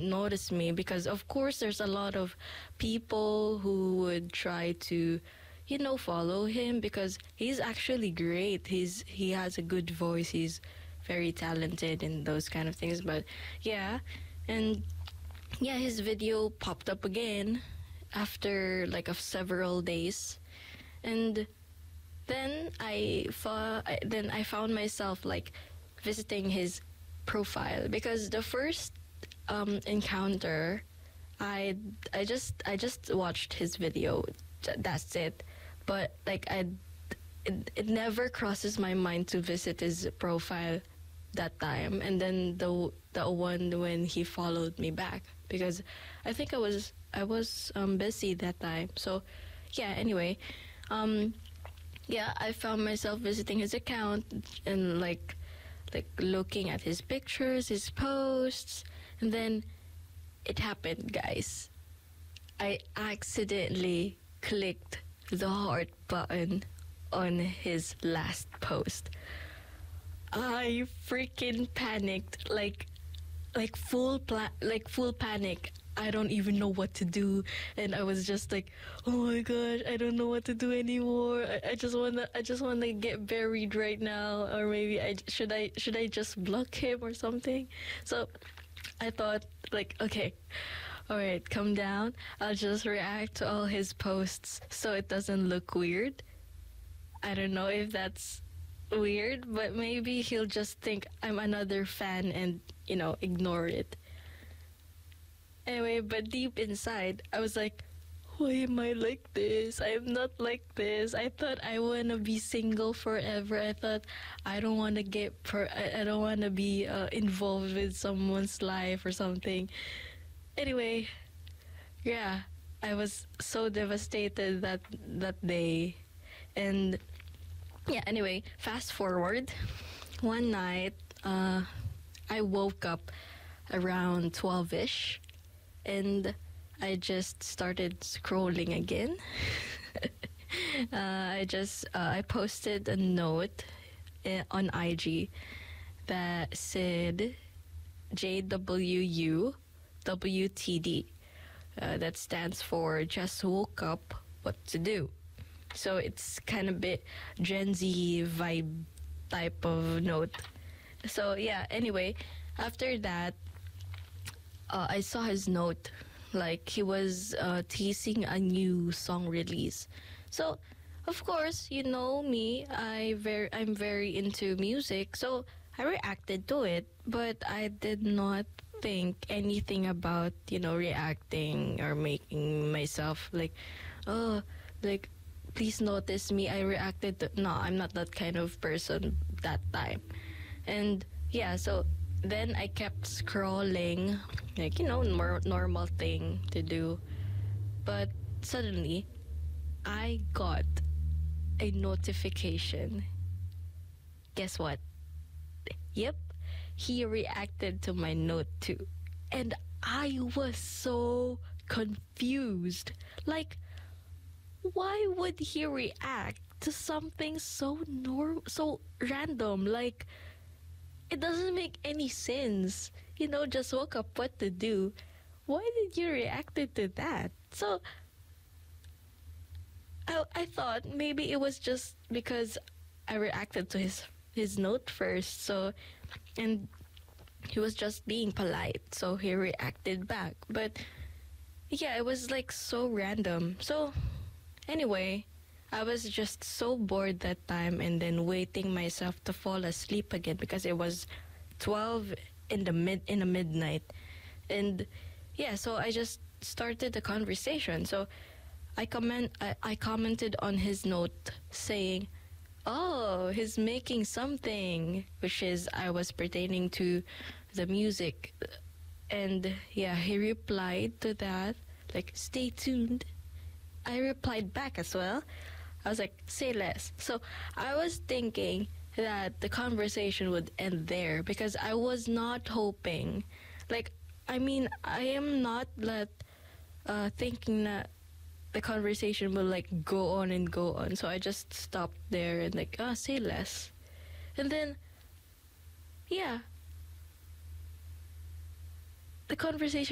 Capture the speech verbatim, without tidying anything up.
notice me because, of course, there's a lot of people who would try to, you know, follow him because he's actually great. He's he has a good voice. He's very talented and those kind of things. But yeah, and yeah, his video popped up again after like of several days, and then I fa- I- then I found myself like visiting his profile because the first um, encounter, I I just I just watched his video. Th- That's it. But like I, it, it never crosses my mind to visit his profile that time. And then the the one when he followed me back because I think I was I was um, busy that time. So yeah. Anyway, um, yeah, I found myself visiting his account and like like looking at his pictures, his posts, and then it happened, guys. I accidentally clicked the heart button on his last post. I freaking panicked, like like full pla- like full panic. I don't even know what to do, and I was just like, "Oh my gosh, I don't know what to do anymore. I, I just wanna, I just wanna get buried right now, or maybe I should I should I just block him or something." So I thought, like, okay, all right, calm down. I'll just react to all his posts so it doesn't look weird. I don't know if that's weird, but maybe he'll just think I'm another fan and, you know, ignore it. Anyway, but deep inside, I was like, why am I like this? I'm not like this. I thought I want to be single forever. I thought I don't want to get, per- I, I don't want to be uh, involved with someone's life or something. Anyway, yeah, I was so devastated that that day. And yeah, anyway, fast forward. One night, uh, I woke up around twelve-ish and I just started scrolling again. uh, I just uh, I posted a note uh, on I G that said J W U W T D. Uh, that stands for just woke up, what to do. So it's kind of bit Gen Z vibe type of note. So yeah, anyway, after that, uh, I saw his note. Like he was uh, teasing a new song release. So, of course, you know me. I very I'm very into music. So I reacted to it, but I did not think anything about you know reacting or making myself like, oh, like please notice me. I reacted to no. I'm not that kind of person that time, and yeah. So then I kept scrolling, like, you know, nor- normal thing to do. But suddenly, I got a notification. Guess what? Yep, he reacted to my note too. And I was so confused. Like, why would he react to something so norm so random? Like, it doesn't make any sense. You know, just woke up, what to do. Why did you react to that? So I I thought maybe it was just because I reacted to his his note first. So and he was just being polite, so he reacted back. But yeah, it was like so random. So anyway, I was just so bored that time and then waiting myself to fall asleep again because it was twelve in the mid in the midnight. And yeah, so I just started the conversation. So I comment I, I commented on his note saying, "Oh, he's making something," which is I was pertaining to the music. And yeah, he replied to that like, "Stay tuned." I replied back as well. I was like, say less. So I was thinking that the conversation would end there because I was not hoping. Like, I mean, I am not that uh, thinking that the conversation will like go on and go on. So I just stopped there and like, ah, oh, say less. And then, yeah, the conversation